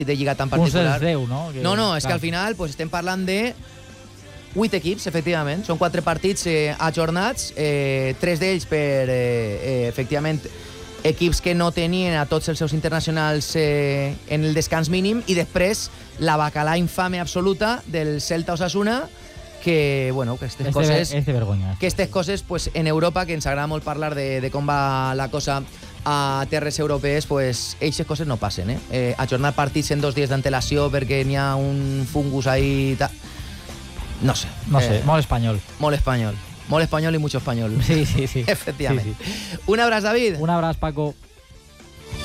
de lliga tan particular. Uns dels 10, no? No, és que al final pues, estem parlant de 8 equips, efectivament. Són 4 partits ajornats, 3 d'ells per, efectivament, equips que no tenien a tots els seus internacionals en el descans mínim, i després la bacalà infame absoluta del Celta Osasuna, que, bueno, que aquestes coses... És de vergonya. Que aquestes coses, pues, en Europa, que ens agrada molt parlar de com va la cosa a terres europees, pues, aquestes coses no passen, ajornar partits en 2 dies d'antelació perquè n'hi ha un fungus ahí... No sé. Molt espanyol. Molt espanyol. Molt espanyol i mucho espanyol. Sí. Efectivament. Sí. Un abraç, David. Un abraç, Paco.